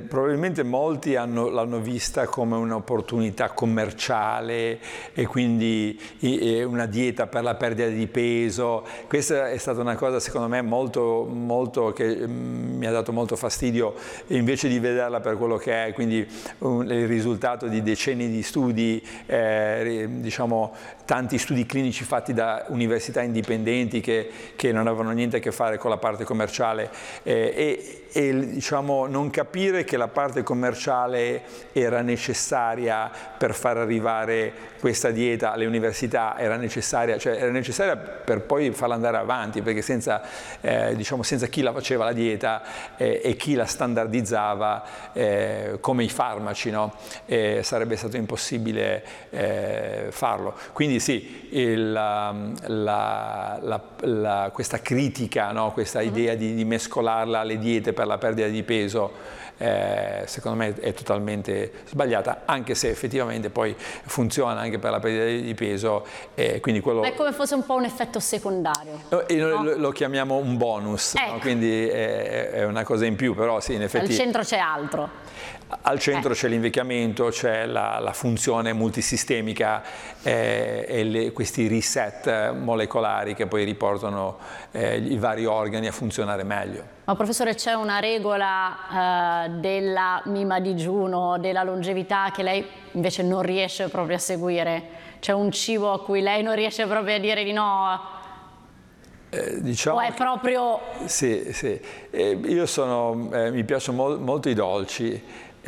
probabilmente molti l'hanno vista come un'opportunità commerciale e quindi una dieta per la perdita di peso. Questa è stata una cosa secondo me molto che mi ha dato molto fastidio, invece di vederla per quello che è, quindi il risultato di decenni di studi, diciamo tanti studi clinici fatti da università indipendenti che non avevano niente a che fare con la parte commerciale, e diciamo non capire che la parte commerciale era necessaria per far arrivare questa dieta alle università, era necessaria per poi farla andare avanti, perché senza chi la faceva la dieta e chi la standardizzava come i farmaci, no? Sarebbe stato impossibile farlo. Quindi sì, questa critica, no? Questa idea di mescolarla alle diete per la perdita di peso, secondo me è totalmente sbagliata, anche se effettivamente poi funziona anche per la perdita di peso, quindi quello è come fosse un po' un effetto secondario. Lo chiamiamo un bonus, ecco. No? Quindi è una cosa in più, però sì, in effetti al centro c'è altro. Al centro c'è l'invecchiamento, c'è la funzione multisistemica e questi reset molecolari che poi riportano i vari organi a funzionare meglio. Ma professore, c'è una regola della mima digiuno, della longevità, che lei invece non riesce proprio a seguire? C'è un cibo a cui lei non riesce proprio a dire di no? Diciamo o è proprio... Sì. Io mi piacciono molto i dolci,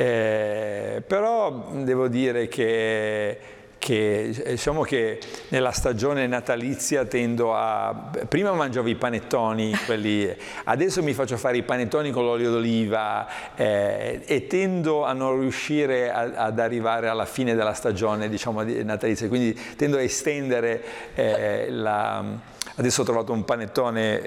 però devo dire che diciamo che nella stagione natalizia tendo prima mangiavo i panettoni, adesso mi faccio fare i panettoni con l'olio d'oliva, e tendo a non riuscire ad arrivare alla fine della stagione, diciamo, natalizia, quindi tendo a estendere adesso ho trovato un panettone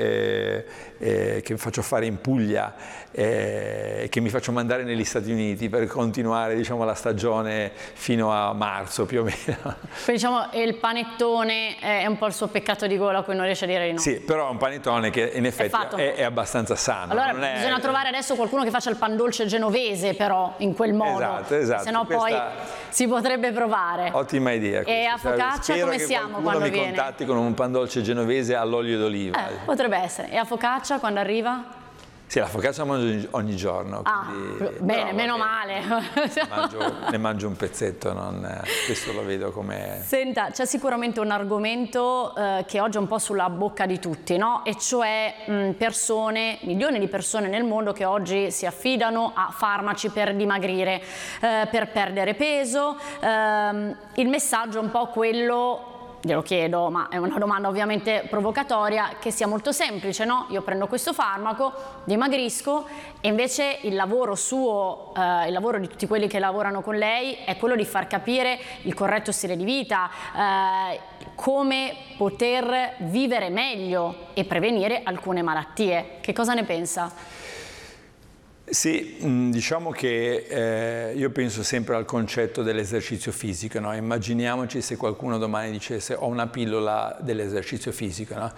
che faccio fare in Puglia, che mi faccio mandare negli Stati Uniti per continuare, diciamo, la stagione fino a marzo più o meno. Quindi diciamo il panettone è un po' il suo peccato di gola a cui non riesce a dire di no. Sì, però è un panettone che in effetti è abbastanza sano. Allora bisogna trovare adesso qualcuno che faccia il pan dolce genovese, però in quel modo. Esatto. Se no poi si potrebbe provare. Ottima idea. E a focaccia come siamo quando viene? Spero che mi contatti con un pan dolce genovese all'olio d'oliva. Potrebbe essere. E a focaccia quando arriva? Sì, la focaccia mangio ogni giorno. Bene, meno male. Ne mangio un pezzetto, questo lo vedo come... Senta, c'è sicuramente un argomento che oggi è un po' sulla bocca di tutti, no? E cioè milioni di persone nel mondo che oggi si affidano a farmaci per dimagrire, per perdere peso. Il messaggio è un po' quello... Glielo chiedo, ma è una domanda ovviamente provocatoria, che sia molto semplice, no? Io prendo questo farmaco, dimagrisco, e invece il lavoro suo, il lavoro di tutti quelli che lavorano con lei è quello di far capire il corretto stile di vita, come poter vivere meglio e prevenire alcune malattie. Che cosa ne pensa? Sì, diciamo che io penso sempre al concetto dell'esercizio fisico, no? Immaginiamoci se qualcuno domani dicesse ho una pillola dell'esercizio fisico, no?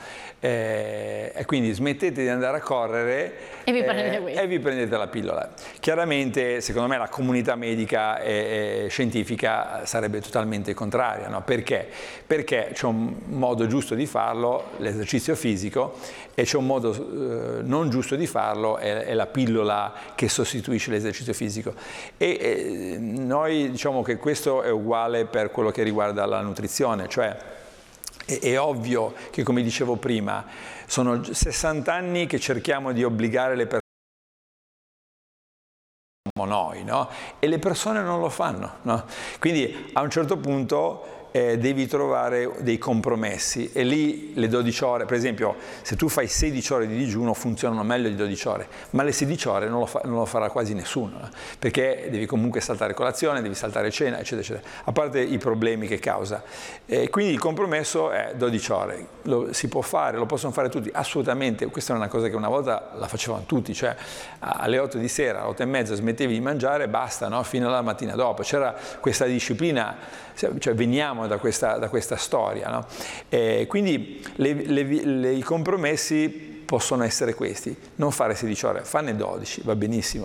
E quindi smettete di andare a correre e vi prendete la pillola. Chiaramente, secondo me, la comunità medica e scientifica sarebbe totalmente contraria, no? Perché? Perché c'è un modo giusto di farlo, l'esercizio fisico, e c'è un modo non giusto di farlo, è la pillola che sostituisce l'esercizio fisico, e noi diciamo che questo è uguale per quello che riguarda la nutrizione, cioè è ovvio che, come dicevo prima, sono 60 anni che cerchiamo di obbligare le persone noi, no? E le persone non lo fanno, no? Quindi a un certo punto devi trovare dei compromessi, e lì le 12 ore, per esempio, se tu fai 16 ore di digiuno funzionano meglio di 12 ore, ma le 16 ore non lo farà quasi nessuno, perché devi comunque saltare colazione, devi saltare cena, eccetera, eccetera, a parte i problemi che causa. Quindi il compromesso è 12 ore, si può fare, lo possono fare tutti, assolutamente. Questa è una cosa che una volta la facevano tutti, cioè alle 8 di sera, alle 8 e mezza smettevi di mangiare, basta, no? Fino alla mattina dopo, c'era questa disciplina, cioè veniamo da questa storia, no? Quindi i compromessi possono essere questi: non fare 16 ore, fanne 12, va benissimo,